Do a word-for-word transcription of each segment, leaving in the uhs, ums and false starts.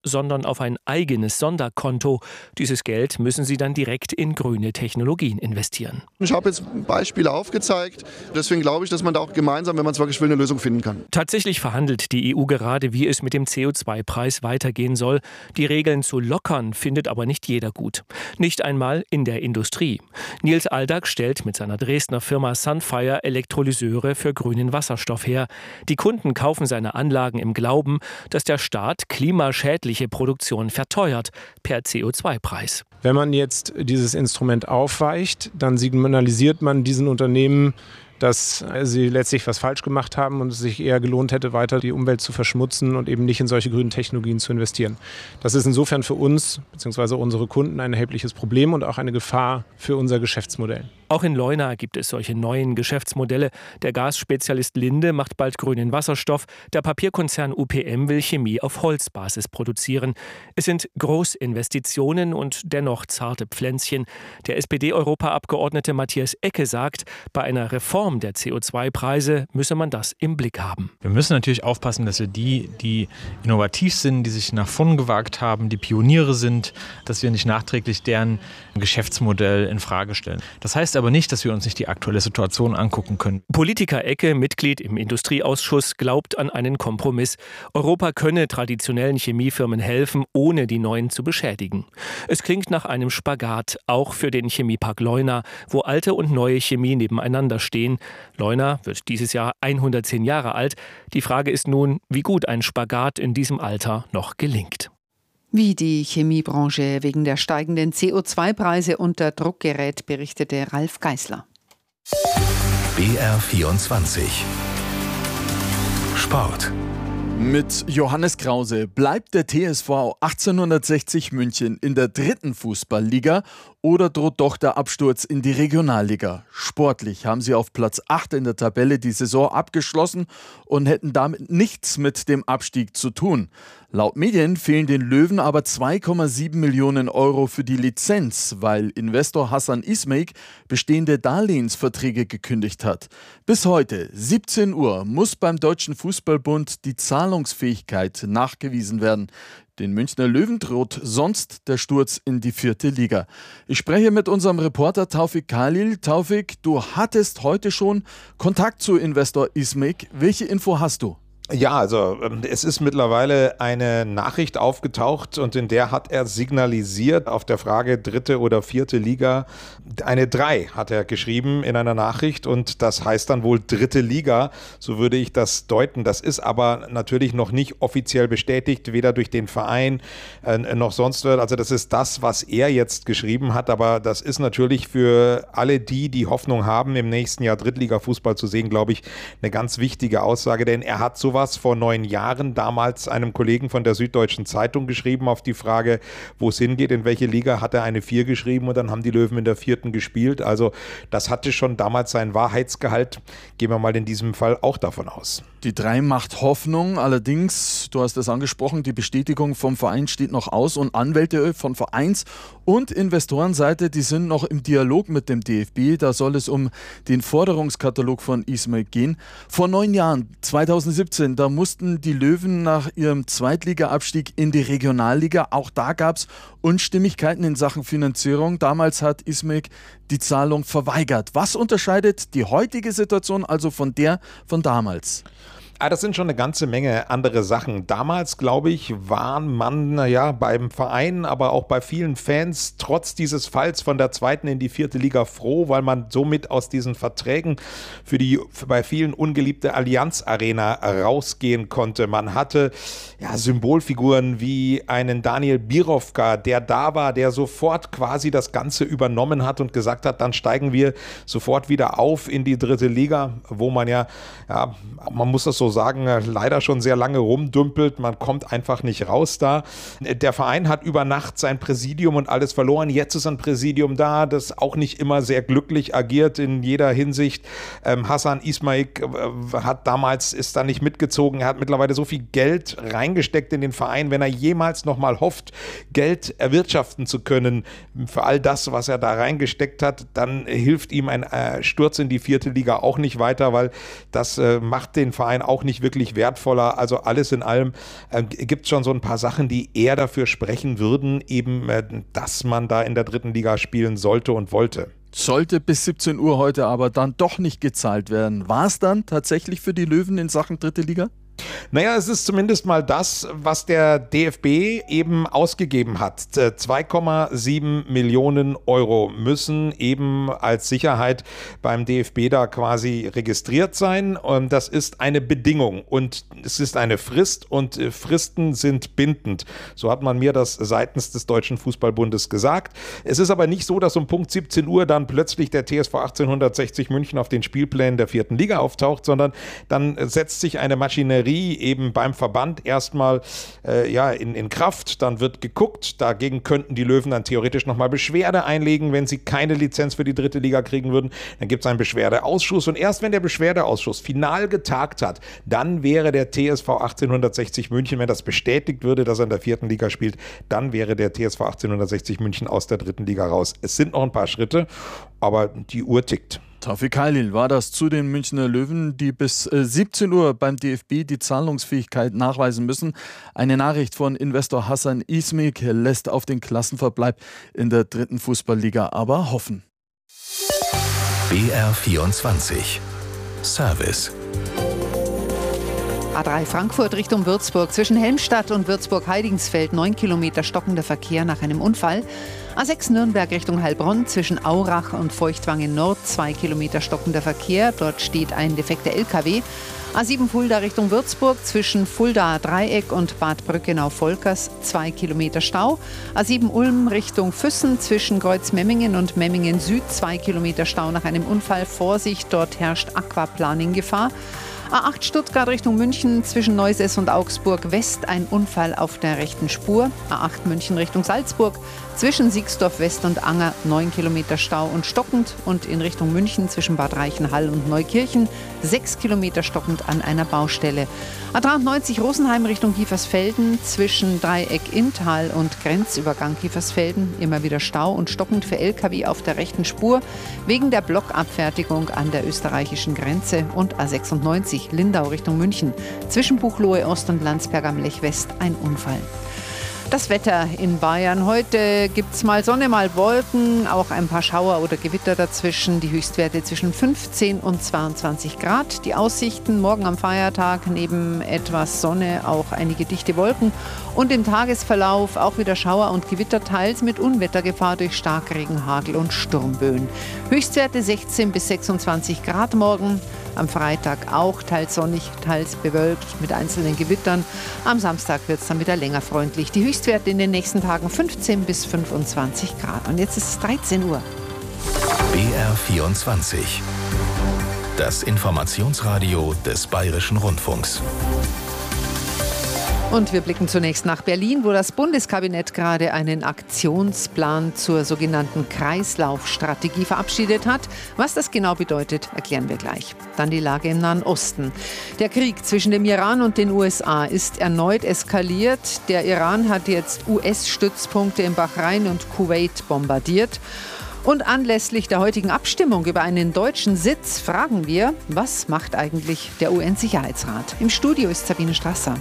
sondern auf ein eigenes Sonderkonto. Dieses Geld müssen sie dann direkt in grüne Technologien investieren. Ich habe jetzt Beispiele aufgezeigt. Deswegen glaube ich, dass man da auch gemeinsam, wenn man es wirklich will, eine Lösung finden kann. Tatsächlich verhandelt die E U gerade, wie es mit dem C O zwei Preis weitergehen soll. Die Regeln zu lockern findet aber nicht jeder gut. Nicht einmal in der Industrie. Nils Aldag stellt mit seiner Dresdner Firma Sunfire Elektrolyseure für grünen Wasserstoff her. Die Kunden kaufen seine Anlagen im Glauben, dass der Staat klimaschädliche Produktion verteuert per C O zwei Preis. Wenn man jetzt dieses Instrument aufweicht, dann signalisiert man diesen Unternehmen, dass sie letztlich was falsch gemacht haben und es sich eher gelohnt hätte, weiter die Umwelt zu verschmutzen und eben nicht in solche grünen Technologien zu investieren. Das ist insofern für uns bzw. unsere Kunden ein erhebliches Problem und auch eine Gefahr für unser Geschäftsmodell. Auch in Leuna gibt es solche neuen Geschäftsmodelle. Der Gasspezialist Linde macht bald grünen Wasserstoff. Der Papierkonzern U P M will Chemie auf Holzbasis produzieren. Es sind Großinvestitionen und dennoch zarte Pflänzchen. Der S P D-Europaabgeordnete Matthias Ecke sagt, bei einer Reform der C O zwei Preise müsse man das im Blick haben. Wir müssen natürlich aufpassen, dass wir die, die innovativ sind, die sich nach vorn gewagt haben, die Pioniere sind, dass wir nicht nachträglich deren Geschäftsmodell in Frage stellen. Das heißt aber nicht, dass wir uns nicht die aktuelle Situation angucken können. Politiker Ecke, Mitglied im Industrieausschuss, glaubt an einen Kompromiss. Europa könne traditionellen Chemiefirmen helfen, ohne die neuen zu beschädigen. Es klingt nach einem Spagat, auch für den Chemiepark Leuna, wo alte und neue Chemie nebeneinander stehen. Leuna wird dieses Jahr hundertzehn Jahre alt. Die Frage ist nun, wie gut ein Spagat in diesem Alter noch gelingt. Wie die Chemiebranche wegen der steigenden C O zwei Preise unter Druck gerät, berichtete Ralf Geißler. B R vierundzwanzig Sport. Mit Johannes Krause bleibt der T S V achtzehnhundertsechzig München in der dritten Fußballliga oder droht doch der Absturz in die Regionalliga? Sportlich haben sie auf Platz acht in der Tabelle die Saison abgeschlossen und hätten damit nichts mit dem Abstieg zu tun. Laut Medien fehlen den Löwen aber zwei Komma sieben Millionen Euro für die Lizenz, weil Investor Hasan İsmail bestehende Darlehensverträge gekündigt hat. Bis heute, siebzehn Uhr, muss beim Deutschen Fußballbund die Zahlungsfähigkeit nachgewiesen werden. Den Münchner Löwen droht sonst der Sturz in die vierte Liga. Ich spreche mit unserem Reporter Taufik Khalil. Taufik, du hattest heute schon Kontakt zu Investor İsmail. Welche Info hast du? Ja, also es ist mittlerweile eine Nachricht aufgetaucht und in der hat er signalisiert auf der Frage dritte oder vierte Liga, eine drei hat er geschrieben in einer Nachricht und das heißt dann wohl dritte Liga, so würde ich das deuten. Das ist aber natürlich noch nicht offiziell bestätigt, weder durch den Verein äh, noch sonst wird. Also das ist das, was er jetzt geschrieben hat, aber das ist natürlich für alle die, die Hoffnung haben, im nächsten Jahr Drittliga-Fußball zu sehen, glaube ich, eine ganz wichtige Aussage, denn er hat sowas vor neun Jahren damals einem Kollegen von der Süddeutschen Zeitung geschrieben auf die Frage, wo es hingeht, in welche Liga, hat er eine vier geschrieben und dann haben die Löwen in der vierten gespielt. Also das hatte schon damals seinen Wahrheitsgehalt. Gehen wir mal in diesem Fall auch davon aus. Die drei macht Hoffnung, allerdings, du hast es angesprochen, die Bestätigung vom Verein steht noch aus und Anwälte von Vereins- und Investorenseite, die sind noch im Dialog mit dem D F B. Da soll es um den Forderungskatalog von İsmail gehen. Vor neun Jahren, zweitausendsiebzehn, da mussten die Löwen nach ihrem Zweitliga-Abstieg in die Regionalliga. Auch da gab es Unstimmigkeiten in Sachen Finanzierung. Damals hat İsmail die Zahlung verweigert. Was unterscheidet die heutige Situation also von der von damals? Ah, das sind schon eine ganze Menge andere Sachen. Damals, glaube ich, war man ja beim Verein, aber auch bei vielen Fans trotz dieses Falls von der zweiten in die vierte Liga froh, weil man somit aus diesen Verträgen für die für bei vielen ungeliebte Allianz Arena rausgehen konnte. Man hatte ja Symbolfiguren wie einen Daniel Birovka, der da war, der sofort quasi das Ganze übernommen hat und gesagt hat, dann steigen wir sofort wieder auf in die dritte Liga, wo man ja, ja man muss das so sagen, leider schon sehr lange rumdümpelt. Man kommt einfach nicht raus da. Der Verein hat über Nacht sein Präsidium und alles verloren. Jetzt ist ein Präsidium da, das auch nicht immer sehr glücklich agiert in jeder Hinsicht. Ähm, Hasan İsmail äh, hat damals, ist da nicht mitgezogen. Er hat mittlerweile so viel Geld reingesteckt in den Verein. Wenn er jemals nochmal hofft, Geld erwirtschaften zu können für all das, was er da reingesteckt hat, dann hilft ihm ein äh, Sturz in die vierte Liga auch nicht weiter, weil das äh, macht den Verein auch auch nicht wirklich wertvoller. Also alles in allem äh, gibt es schon so ein paar Sachen, die eher dafür sprechen würden, eben, äh, dass man da in der dritten Liga spielen sollte und wollte. Sollte bis siebzehn Uhr heute aber dann doch nicht gezahlt werden. War es dann tatsächlich für die Löwen in Sachen dritte Liga? Naja, es ist zumindest mal das, was der D F B eben ausgegeben hat. zwei Komma sieben Millionen Euro müssen eben als Sicherheit beim D F B da quasi registriert sein. Und das ist eine Bedingung und es ist eine Frist und Fristen sind bindend. So hat man mir das seitens des Deutschen Fußballbundes gesagt. Es ist aber nicht so, dass um Punkt siebzehn Uhr dann plötzlich der T S V achtzehnhundertsechzig München auf den Spielplänen der vierten Liga auftaucht, sondern dann setzt sich eine Maschinerie eben beim Verband erstmal äh, ja, in, in Kraft, dann wird geguckt, dagegen könnten die Löwen dann theoretisch nochmal Beschwerde einlegen, wenn sie keine Lizenz für die dritte Liga kriegen würden, dann gibt es einen Beschwerdeausschuss und erst wenn der Beschwerdeausschuss final getagt hat, dann wäre der T S V achtzehnhundertsechzig München, wenn das bestätigt würde, dass er in der vierten Liga spielt, dann wäre der T S V achtzehnhundertsechzig München aus der dritten Liga raus. Es sind noch ein paar Schritte, aber die Uhr tickt. Tawfik Halil war das zu den Münchner Löwen, die bis siebzehn Uhr beim D F B die Zahlungsfähigkeit nachweisen müssen. Eine Nachricht von Investor Hassan Ismik lässt auf den Klassenverbleib in der dritten Fußballliga aber hoffen. B R vierundzwanzig Service. A drei Frankfurt Richtung Würzburg. Zwischen Helmstadt und Würzburg-Heidingsfeld neun Kilometer stockender Verkehr nach einem Unfall. A sechs Nürnberg Richtung Heilbronn. Zwischen Aurach und Feuchtwangen Nord zwei Kilometer stockender Verkehr. Dort steht ein defekter L K W. A sieben Fulda Richtung Würzburg. Zwischen Fulda Dreieck und Bad Brückenau-Volkers zwei Kilometer Stau. A sieben Ulm Richtung Füssen. Zwischen Kreuz-Memmingen und Memmingen Süd zwei Kilometer Stau nach einem Unfall. Vorsicht, dort herrscht Aquaplaning-Gefahr. A acht Stuttgart Richtung München, zwischen Neusäß und Augsburg West ein Unfall auf der rechten Spur. A acht München Richtung Salzburg, zwischen Siegsdorf West und Anger neun Kilometer Stau und stockend. Und in Richtung München zwischen Bad Reichenhall und Neukirchen sechs Kilometer stockend an einer Baustelle. A dreiundneunzig Rosenheim Richtung Kiefersfelden, zwischen Dreieck Inntal und Grenzübergang Kiefersfelden immer wieder Stau und stockend für L K W auf der rechten Spur wegen der Blockabfertigung an der österreichischen Grenze. Und A sechsundneunzig Lindau Richtung München, zwischen Buchloe Ost und Landsberg am Lech West ein Unfall. Das Wetter in Bayern. Heute gibt es mal Sonne, mal Wolken, auch ein paar Schauer oder Gewitter dazwischen. Die Höchstwerte zwischen fünfzehn und zweiundzwanzig Grad. Die Aussichten morgen am Feiertag neben etwas Sonne auch einige dichte Wolken. Und im Tagesverlauf auch wieder Schauer und Gewitter, teils mit Unwettergefahr durch Starkregen, Hagel und Sturmböen. Höchstwerte sechzehn bis sechsundzwanzig Grad morgen. Am Freitag auch teils sonnig, teils bewölkt mit einzelnen Gewittern. Am Samstag wird es dann wieder länger freundlich. Die Höchstwerte in den nächsten Tagen fünfzehn bis fünfundzwanzig Grad. Und jetzt ist es dreizehn Uhr. B R vierundzwanzig. Das Informationsradio des Bayerischen Rundfunks. Und wir blicken zunächst nach Berlin, wo das Bundeskabinett gerade einen Aktionsplan zur sogenannten Kreislaufstrategie verabschiedet hat. Was das genau bedeutet, erklären wir gleich. Dann die Lage im Nahen Osten. Der Krieg zwischen dem Iran und den U S A ist erneut eskaliert. Der Iran hat jetzt U S-Stützpunkte in Bahrain und Kuwait bombardiert. Und anlässlich der heutigen Abstimmung über einen deutschen Sitz fragen wir, was macht eigentlich der U N-Sicherheitsrat? Im Studio ist Sabine Strasser.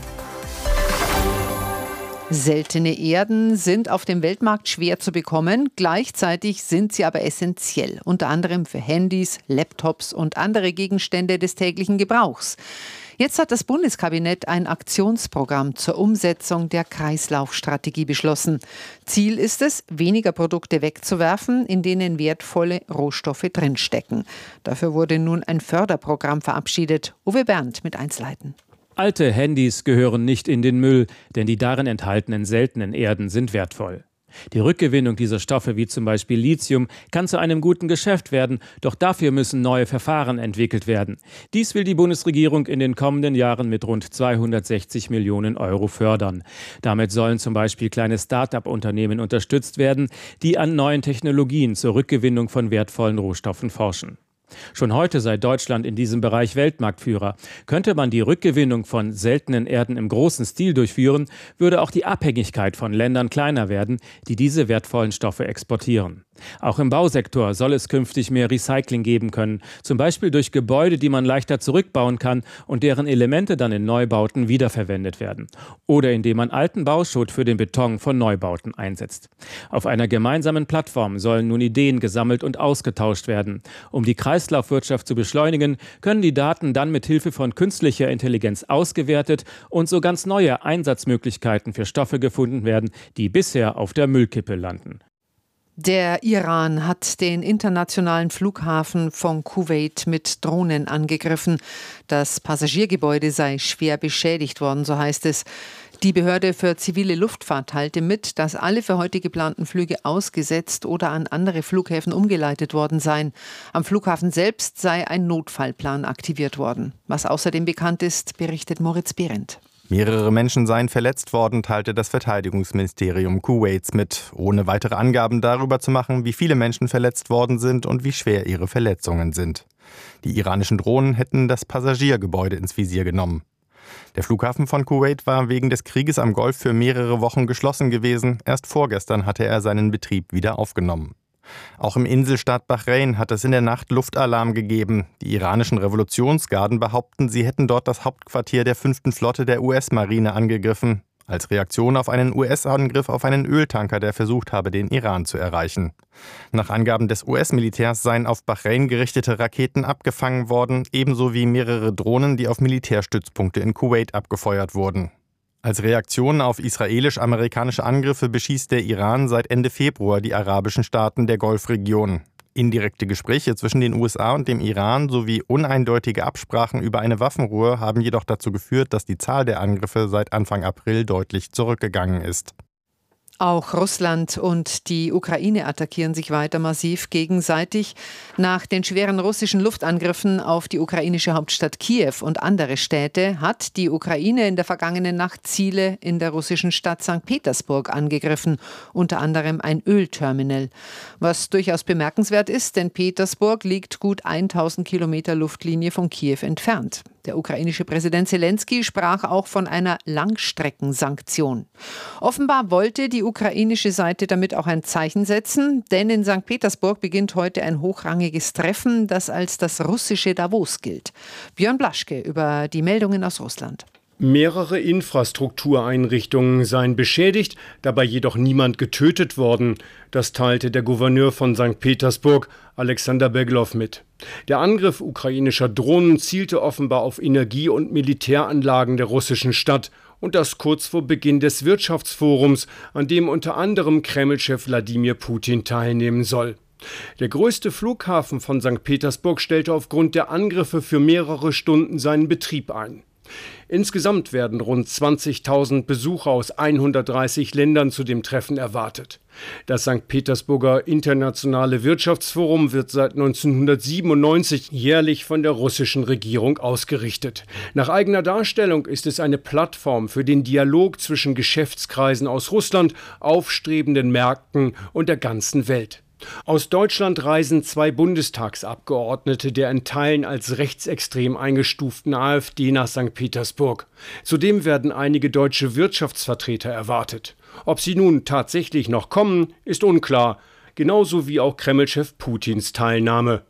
Seltene Erden sind auf dem Weltmarkt schwer zu bekommen. Gleichzeitig sind sie aber essentiell, unter anderem für Handys, Laptops und andere Gegenstände des täglichen Gebrauchs. Jetzt hat das Bundeskabinett ein Aktionsprogramm zur Umsetzung der Kreislaufstrategie beschlossen. Ziel ist es, weniger Produkte wegzuwerfen, in denen wertvolle Rohstoffe drinstecken. Dafür wurde nun ein Förderprogramm verabschiedet. Uwe Berndt mit Einzelheiten. Alte Handys gehören nicht in den Müll, denn die darin enthaltenen seltenen Erden sind wertvoll. Die Rückgewinnung dieser Stoffe, wie zum Beispiel Lithium, kann zu einem guten Geschäft werden, doch dafür müssen neue Verfahren entwickelt werden. Dies will die Bundesregierung in den kommenden Jahren mit rund zweihundertsechzig Millionen Euro fördern. Damit sollen zum Beispiel kleine Start-up-Unternehmen unterstützt werden, die an neuen Technologien zur Rückgewinnung von wertvollen Rohstoffen forschen. Schon heute sei Deutschland in diesem Bereich Weltmarktführer. Könnte man die Rückgewinnung von seltenen Erden im großen Stil durchführen, würde auch die Abhängigkeit von Ländern kleiner werden, die diese wertvollen Stoffe exportieren. Auch im Bausektor soll es künftig mehr Recycling geben können, zum Beispiel durch Gebäude, die man leichter zurückbauen kann und deren Elemente dann in Neubauten wiederverwendet werden. Oder indem man alten Bauschutt für den Beton von Neubauten einsetzt. Auf einer gemeinsamen Plattform sollen nun Ideen gesammelt und ausgetauscht werden. Um die Kreislaufwirtschaft zu beschleunigen, können die Daten dann mit Hilfe von künstlicher Intelligenz ausgewertet und so ganz neue Einsatzmöglichkeiten für Stoffe gefunden werden, die bisher auf der Müllkippe landen. Der Iran hat den internationalen Flughafen von Kuwait mit Drohnen angegriffen. Das Passagiergebäude sei schwer beschädigt worden, so heißt es. Die Behörde für zivile Luftfahrt teilte mit, dass alle für heute geplanten Flüge ausgesetzt oder an andere Flughäfen umgeleitet worden seien. Am Flughafen selbst sei ein Notfallplan aktiviert worden. Was außerdem bekannt ist, berichtet Moritz Behrendt. Mehrere Menschen seien verletzt worden, teilte das Verteidigungsministerium Kuwaits mit, ohne weitere Angaben darüber zu machen, wie viele Menschen verletzt worden sind und wie schwer ihre Verletzungen sind. Die iranischen Drohnen hätten das Passagiergebäude ins Visier genommen. Der Flughafen von Kuwait war wegen des Krieges am Golf für mehrere Wochen geschlossen gewesen. Erst vorgestern hatte er seinen Betrieb wieder aufgenommen. Auch im Inselstaat Bahrain hat es in der Nacht Luftalarm gegeben. Die iranischen Revolutionsgarden behaupten, sie hätten dort das Hauptquartier der fünften Flotte der U S-Marine angegriffen. Als Reaktion auf einen U S-Angriff auf einen Öltanker, der versucht habe, den Iran zu erreichen. Nach Angaben des U S-Militärs seien auf Bahrain gerichtete Raketen abgefangen worden, ebenso wie mehrere Drohnen, die auf Militärstützpunkte in Kuwait abgefeuert wurden. Als Reaktion auf israelisch-amerikanische Angriffe beschießt der Iran seit Ende Februar die arabischen Staaten der Golfregion. Indirekte Gespräche zwischen den U S A und dem Iran sowie uneindeutige Absprachen über eine Waffenruhe haben jedoch dazu geführt, dass die Zahl der Angriffe seit Anfang April deutlich zurückgegangen ist. Auch Russland und die Ukraine attackieren sich weiter massiv gegenseitig. Nach den schweren russischen Luftangriffen auf die ukrainische Hauptstadt Kiew und andere Städte hat die Ukraine in der vergangenen Nacht Ziele in der russischen Stadt Sankt Petersburg angegriffen, unter anderem ein Ölterminal. Was durchaus bemerkenswert ist, denn Petersburg liegt gut tausend Kilometer Luftlinie von Kiew entfernt. Der ukrainische Präsident Zelensky sprach auch von einer Langstreckensanktion. Offenbar wollte die ukrainische Seite damit auch ein Zeichen setzen, denn in Sankt Petersburg beginnt heute ein hochrangiges Treffen, das als das russische Davos gilt. Björn Blaschke über die Meldungen aus Russland. Mehrere Infrastruktureinrichtungen seien beschädigt, dabei jedoch niemand getötet worden. Das teilte der Gouverneur von Sankt Petersburg, Alexander Beglow, mit. Der Angriff ukrainischer Drohnen zielte offenbar auf Energie- und Militäranlagen der russischen Stadt. Und das kurz vor Beginn des Wirtschaftsforums, an dem unter anderem Kreml-Chef Wladimir Putin teilnehmen soll. Der größte Flughafen von Sankt Petersburg stellte aufgrund der Angriffe für mehrere Stunden seinen Betrieb ein. Insgesamt werden rund zwanzigtausend Besucher aus hundertdreißig Ländern zu dem Treffen erwartet. Das Sankt Petersburger Internationale Wirtschaftsforum wird seit neunzehnhundertsiebenundneunzig jährlich von der russischen Regierung ausgerichtet. Nach eigener Darstellung ist es eine Plattform für den Dialog zwischen Geschäftskreisen aus Russland, aufstrebenden Märkten und der ganzen Welt. Aus Deutschland reisen zwei Bundestagsabgeordnete der in Teilen als rechtsextrem eingestuften AfD nach Sankt Petersburg. Zudem werden einige deutsche Wirtschaftsvertreter erwartet. Ob sie nun tatsächlich noch kommen, ist unklar, genauso wie auch Kreml-Chef Putins Teilnahme.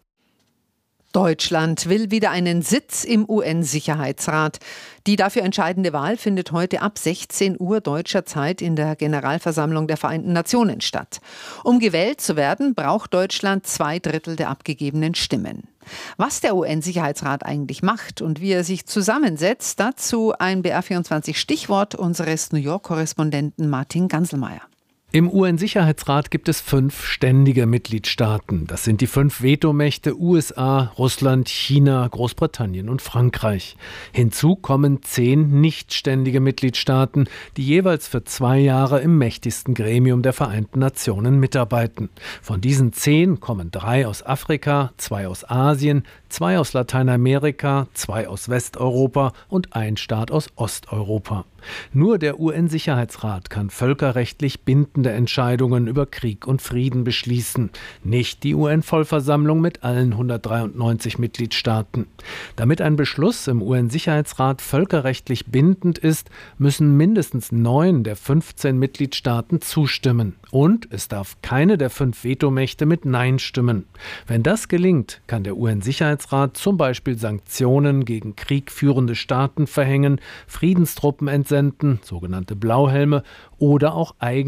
Deutschland will wieder einen Sitz im U N-Sicherheitsrat. Die dafür entscheidende Wahl findet heute ab sechzehn Uhr deutscher Zeit in der Generalversammlung der Vereinten Nationen statt. Um gewählt zu werden, braucht Deutschland zwei Drittel der abgegebenen Stimmen. Was der U N-Sicherheitsrat eigentlich macht und wie er sich zusammensetzt, dazu ein B R vierundzwanzig Stichwort unseres New York-Korrespondenten Martin Ganselmeier. Im U N-Sicherheitsrat gibt es fünf ständige Mitgliedstaaten. Das sind die fünf Vetomächte U S A, Russland, China, Großbritannien und Frankreich. Hinzu kommen zehn nichtständige Mitgliedstaaten, die jeweils für zwei Jahre im mächtigsten Gremium der Vereinten Nationen mitarbeiten. Von diesen zehn kommen drei aus Afrika, zwei aus Asien, zwei aus Lateinamerika, zwei aus Westeuropa und ein Staat aus Osteuropa. Nur der U N-Sicherheitsrat kann völkerrechtlich bindende bindende Entscheidungen über Krieg und Frieden beschließen, nicht die U N-Vollversammlung mit allen hundertdreiundneunzig Mitgliedstaaten. Damit ein Beschluss im U N-Sicherheitsrat völkerrechtlich bindend ist, müssen mindestens neun der fünfzehn Mitgliedstaaten zustimmen. Und es darf keine der fünf Vetomächte mit Nein stimmen. Wenn das gelingt, kann der U N-Sicherheitsrat zum Beispiel Sanktionen gegen kriegführende Staaten verhängen, Friedenstruppen entsenden, sogenannte Blauhelme, oder auch eigene